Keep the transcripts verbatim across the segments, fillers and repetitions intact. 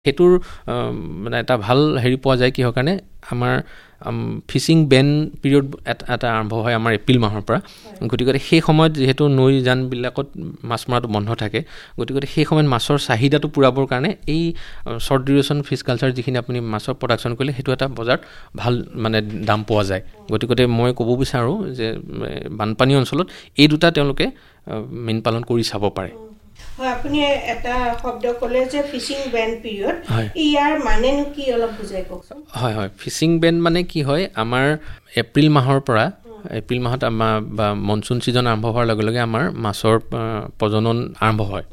হেতুৰ মানে এটা ভাল হেৰি পোৱা যায় কিহৰ কাৰণে আমাৰ ফিচিং বেন পিৰিয়ড এটা আৰম্ভ হয় আমাৰ এপ্ৰিল মাহৰ পৰা গতিকে সেই সময়ত যেহেতু নৈ জানবিলাকত মাছ মৰাটো বন্ধ থাকে গতিকে সেই সময়ত মাছৰ চাহিদাটো পূৰাবৰ কাৰণে এই শ্বৰ্ট ডিউৰেশ্যন ফিছ কালচাৰ যিখিনি আপুনি মাছৰ প্ৰডাকশ্যন কৰিলে সেইটো এটা বজাৰত ভাল মানে দাম পোৱা যায় গতিকে মই ক'ব বিচাৰোঁ যে বানপানী অঞ্চলত এই দুটা তেওঁলোকে মীন পালন কৰি চাব পাৰে হয় আপুনি এটা শব্দ ক'লে যে ফিচিং বেন পিৰিয়ড ইয়াৰ মানেনো কি অলপ বুজাই কওকচোন হয় হয় ফিচিং বেন মানে কি হয় আমাৰ এপ্ৰিল মাহৰ পৰা এপ্ৰিল মাহত আমাৰ বা মনচুন ছিজন আৰম্ভ হোৱাৰ লগে লগে আমাৰ মাছৰ প্ৰজনন আৰম্ভ হয়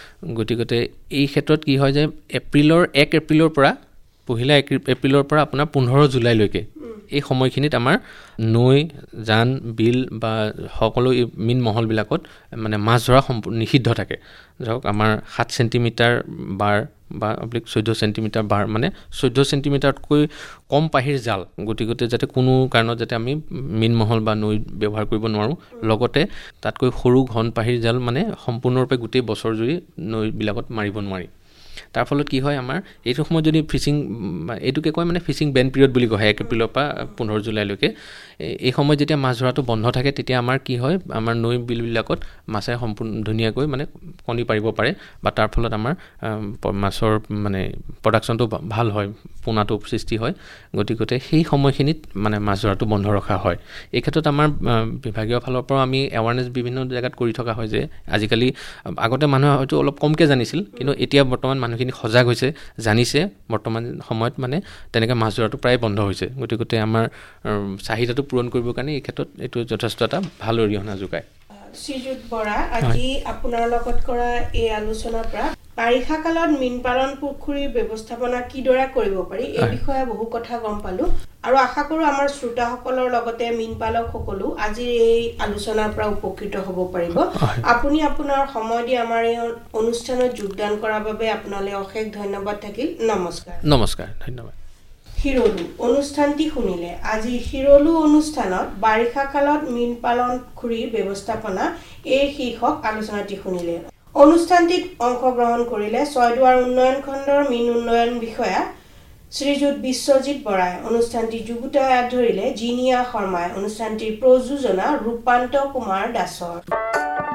গতিকে এই ক্ষেত্ৰত কি হয় যে এপ্ৰিলৰ এক এপ্ৰিলৰ পৰা পহিলা এপ্ৰিলৰ পৰা আপোনাৰ পোন্ধৰ জুলাইলৈকে এই সময়খিনিত আমাৰ নৈ জান বিল বা সকলো মীন মহলবিলাকত মানে মাছ ধৰা সম্পূৰ্ণ নিষিদ্ধ থাকে ধৰক আমাৰ সাত চেণ্টিমিটাৰ বাৰ বা অব্লিক চৈধ্য চেণ্টিমিটাৰ বাৰ মানে চৈধ্য চেণ্টিমিটাৰতকৈ কম পাহিৰ জাল গতিকে যাতে কোনো কাৰণত যাতে আমি মীন মহল বা নৈ ব্যৱহাৰ কৰিব নোৱাৰোঁ লগতে তাতকৈ সৰু ঘন পাহিৰ জাল মানে সম্পূৰ্ণৰূপে গোটেই বছৰ জুৰি নৈবিলাকত মাৰিব নোৱাৰি তাৰ ফলত কি হয় আমাৰ এইটো সময়ত যদি ফিচিং এইটোকে কয় মানে ফিচিং বেন পিৰিয়ড বুলি কয় এক এপ্ৰিলৰ পৰা পোন্ধৰ জুলাইলৈকে এই সময়ত যেতিয়া মাছ ধৰাটো বন্ধ থাকে তেতিয়া আমাৰ কি হয় আমাৰ নৈ বিলবিলাকত মাছে সম্পূৰ্ণ ধুনীয়াকৈ মানে কণী পাৰিব পাৰে বা তাৰ ফলত আমাৰ মাছৰ মানে প্ৰডাকশ্যনটো ভাল হয় পোনাটো সৃষ্টি হয় গতিকে সেই সময়খিনিত মানে মাছ ধৰাটো বন্ধ ৰখা হয় এই ক্ষেত্ৰত আমাৰ বিভাগীয় ফালৰ পৰা আমি এৱাৰনেছ বিভিন্ন জেগাত কৰি থকা হয় যে আজিকালি আগতে মানুহে হয়তো অলপ কমকৈ জানিছিল কিন্তু এতিয়া বৰ্তমান মানুহখিনি সজাগ হৈছে জানিছে বৰ্তমান সময়ত মানে তেনেকৈ মাছ ধৰাটো প্ৰায় বন্ধ হৈছে গতিকে আমাৰ চাহিদাটো পূৰণ কৰিবৰ কাৰণে এই ক্ষেত্ৰত এইটো যথেষ্ট এটা ভাল অৰিহণা যোগায় শ্ৰীযুত বৰা আজি আপোনাৰ লগত কৰা এই আলোচনাৰ পৰা বাৰিষা কালত মীন পালন পুখুৰীৰ ব্যৱস্থাপনা কিদৰে কৰিব পাৰি এই বিষয়ে বহু কথা গম পালোঁ আৰু আশা কৰোঁ আমাৰ শ্ৰোতাসকলৰ লগতে মীন পালকসকলো আজিৰ এই আলোচনাৰ পৰা উপকৃত হ'ব পাৰিব আপুনি আপোনাৰ সময় দি আমাৰ এই অনুষ্ঠানত যোগদান কৰাৰ বাবে আপোনালৈ অশেষ ধন্যবাদ থাকিল নমস্কাৰ নমস্কাৰ ধন্যবাদ হিৰলু অনুষ্ঠানটি শুনিলে আজি হিৰলু অনুষ্ঠানত বাৰিষা কালত মীন পালন পুখুৰীৰ ব্যৱস্থাপনা এই শীৰ্ষক আলোচনাটি শুনিলে অনুষ্ঠানটিত অংশগ্ৰহণ কৰিলে ছয়দুৱাৰ উন্নয়ন খণ্ডৰ মীন উন্নয়ন বিষয়া শ্ৰীযুত বিশ্বজিৎ বৰাই অনুষ্ঠানটি যুগুতাই ধৰিলে জিনিয়া শৰ্মাই অনুষ্ঠানটিৰ প্ৰযোজনা ৰূপান্ত কুমাৰ দাসৰ